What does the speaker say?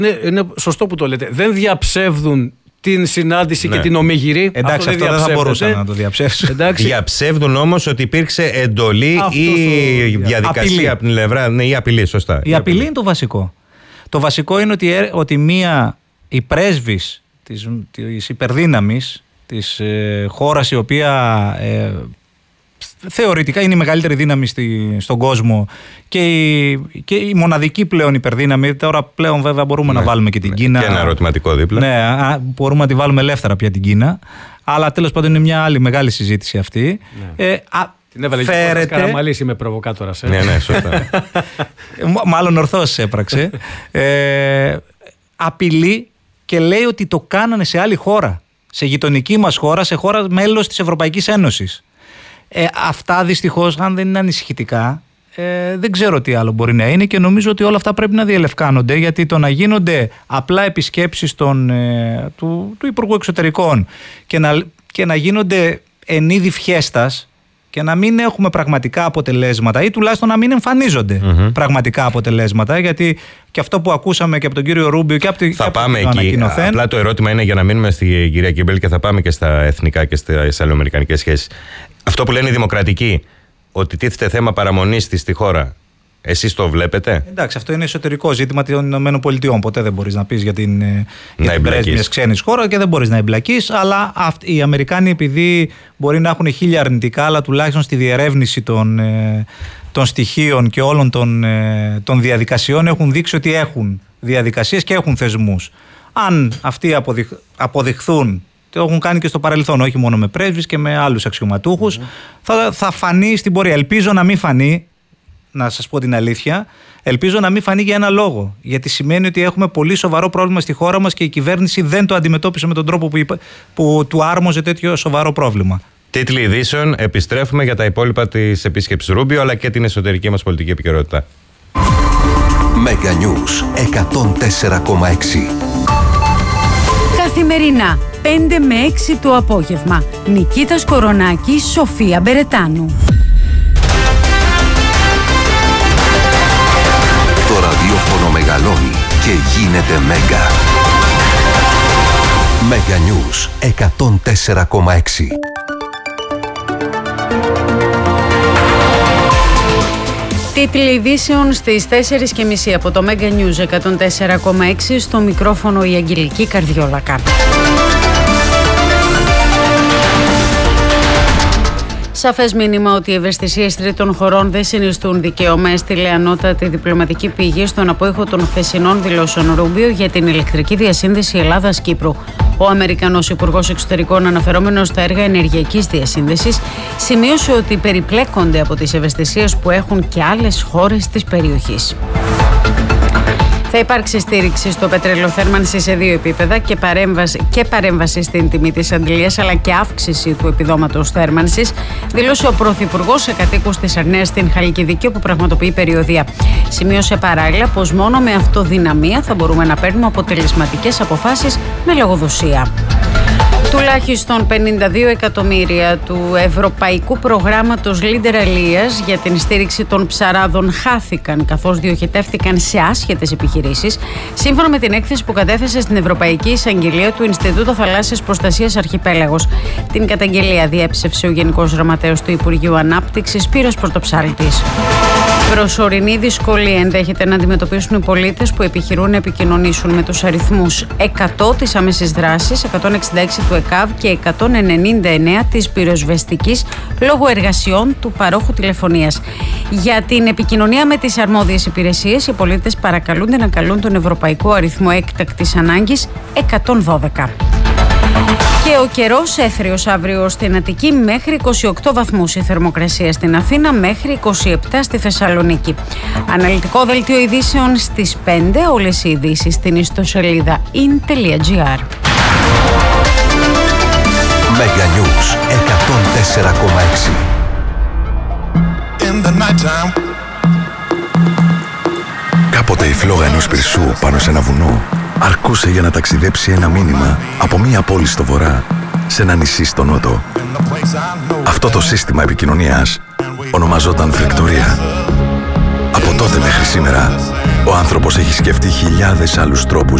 Είναι σωστό που το λέτε. Δεν διαψεύδουν την συνάντηση και την ομίγυρη. Εντάξει, αυτό δεν θα μπορούσα να το διαψεύσω. Διαψεύδουν όμως ότι υπήρξε εντολή ή διαδικασία από την πλευρά. Ναι, ή απειλή, σωστά. Η απειλή είναι το βασικό. Το βασικό είναι ότι η πρέσβης της υπερδύναμης, της χώρας η οποία θεωρητικά είναι η μεγαλύτερη δύναμη στον κόσμο και η μοναδική πλέον υπερδύναμη. Τώρα πλέον βέβαια μπορούμε να βάλουμε και την Κίνα. Και ένα ερωτηματικό δίπλα. Ναι, μπορούμε να τη βάλουμε ελεύθερα πια την Κίνα. Αλλά τέλος πάντων είναι μια άλλη μεγάλη συζήτηση αυτή. Την έβαλε και ο Καραμαλής, είμαι προβοκάτορας. Ναι, σωστά. Μάλλον ορθώς έπραξε. Απειλεί και λέει ότι το κάνανε σε άλλη χώρα. Σε γειτονική μας χώρα, σε χώρα μέλος της Ευρωπαϊκής Ένωσης. Αυτά δυστυχώς, αν δεν είναι ανησυχητικά, δεν ξέρω τι άλλο μπορεί να είναι και νομίζω ότι όλα αυτά πρέπει να διελευκάνονται, γιατί το να γίνονται απλά επισκέψεις του Υπουργού Εξωτερικών και να γίνονται εν είδη φιέστας και να μην έχουμε πραγματικά αποτελέσματα ή τουλάχιστον να μην εμφανίζονται πραγματικά αποτελέσματα, γιατί και αυτό που ακούσαμε και από τον κύριο Ρούμπιο και από θα πάμε εκεί. Απλά το ερώτημα είναι, για να μείνουμε στη κυρία Κιμπέλ και θα πάμε και στα εθνικά και στις αλλοαμερικανικές σχέσεις. Αυτό που λένε οι δημοκρατικοί, ότι τίθεται θέμα παραμονής της στη χώρα, εσείς το βλέπετε? Εντάξει, αυτό είναι εσωτερικό ζήτημα των ΗΠΑ. Ποτέ δεν μπορείς να πεις για την πρέσβη μιας ξένης χώρας και δεν μπορείς να εμπλακείς. Αλλά οι Αμερικάνοι, επειδή μπορεί να έχουν 1000 αρνητικά, αλλά τουλάχιστον στη διερεύνηση των στοιχείων και όλων των διαδικασιών έχουν δείξει ότι έχουν διαδικασίες και έχουν θεσμούς. Αν αυτοί αποδειχθούν, το έχουν κάνει και στο παρελθόν, όχι μόνο με πρέσβεις και με άλλους αξιωματούχους, θα φανεί στην πορεία. Ελπίζω να μην φανεί, να σας πω την αλήθεια, ελπίζω να μην φανεί για ένα λόγο. Γιατί σημαίνει ότι έχουμε πολύ σοβαρό πρόβλημα στη χώρα μας και η κυβέρνηση δεν το αντιμετώπισε με τον τρόπο που του άρμοζε τέτοιο σοβαρό πρόβλημα. Τίτλοι ειδήσεων, επιστρέφουμε για τα υπόλοιπα της επίσκεψης Ρούμπιο αλλά και την εσωτερική μας πολιτική επικαιρότητα. Mega News 104,6. Καθημερινά 5 με 6 το απόγευμα. Νικήτας Κορονάκης, Σοφία Μπερετάνου. Το ραδιόφωνο μεγαλώνει και γίνεται Μέγκα. Mega News 104,6. Τίτλοι ειδήσεων στις 4.30 από το Mega News 104,6, στο μικρόφωνο η Αγγελική Καρδιόλακα. Σαφές μήνυμα ότι οι ευαισθησίες τρίτων χωρών δεν συνιστούν δικαίωμα, έστειλε ανώτατη διπλωματική πηγή στον απόϊχο των χθεσινών δηλώσεων Ρούμπιο για την ηλεκτρική διασύνδεση Ελλάδας-Κύπρου. Ο Αμερικανός Υπουργός Εξωτερικών, αναφερόμενος στα έργα ενεργειακής διασύνδεσης, σημείωσε ότι περιπλέκονται από τις ευαισθησίες που έχουν και άλλες χώρες της περιοχής. Θα υπάρξει στήριξη στο πετρέλαιο θέρμανση σε 2 επίπεδα και παρέμβαση στην τιμή της αντιλίας, αλλά και αύξηση του επιδόματος θέρμανσης, δήλωσε ο Πρωθυπουργός σε κατοίκους της Αρνέας στην Χαλκιδική, όπου πραγματοποιεί περιοδεία. Σημείωσε παράλληλα πως μόνο με αυτοδυναμία θα μπορούμε να παίρνουμε αποτελεσματικές αποφάσεις με λογοδοσία. Τουλάχιστον 52 εκατομμύρια του Ευρωπαϊκού Προγράμματος Leader Αλίας για την στήριξη των ψαράδων χάθηκαν, καθώς διοχετεύτηκαν σε άσχετες επιχειρήσεις, σύμφωνα με την έκθεση που κατέθεσε στην Ευρωπαϊκή Εισαγγελία του Ινστιτούτου Θαλάσσιας Προστασίας Αρχιπέλαγος. Την καταγγελία διέψευσε ο Γενικός Γραμματέας του Υπουργείου Ανάπτυξης, Σπύρος Πρωτοψάλτης. Προσωρινή δυσκολία ενδέχεται να αντιμετωπίσουν οι πολίτες που επιχειρούν να επικοινωνήσουν με τους αριθμούς 100 της άμεσης δράσης, 166 του ΕΚΑΒ και 199 της πυροσβεστικής λόγω εργασιών του παρόχου τηλεφωνίας. Για την επικοινωνία με τις αρμόδιες υπηρεσίες, οι πολίτες παρακαλούνται να καλούν τον Ευρωπαϊκό Αριθμό Έκτακτης Ανάγκης 112. Και ο καιρός έθριος αύριο στην Αττική, μέχρι 28 βαθμούς η θερμοκρασία στην Αθήνα, μέχρι 27 στη Θεσσαλονίκη. Αναλυτικό δελτίο ειδήσεων στις 5, όλες οι ειδήσεις στην ιστοσελίδα in.gr. Mega News 104,6. Κάποτε η φλόγα ενός πυρσού πάνω σε ένα βουνό αρκούσε για να ταξιδέψει ένα μήνυμα από μία πόλη στο βορρά σε ένα νησί στο νότο. Αυτό το σύστημα επικοινωνίας ονομαζόταν Βικτωρία. Από τότε μέχρι σήμερα Ο άνθρωπος έχει σκεφτεί χιλιάδες άλλους τρόπους